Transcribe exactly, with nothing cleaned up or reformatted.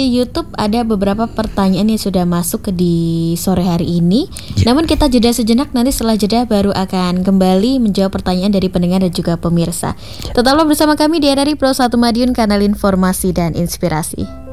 di YouTube ada beberapa pertanyaan yang sudah masuk ke di sore hari ini. Ya. Namun kita jeda sejenak, nanti setelah jeda baru akan kembali menjawab pertanyaan dari pendengar dan juga pemirsa. Tetaplah bersama kami di R R I Pro satu Madiun, kanal informasi dan inspirasi.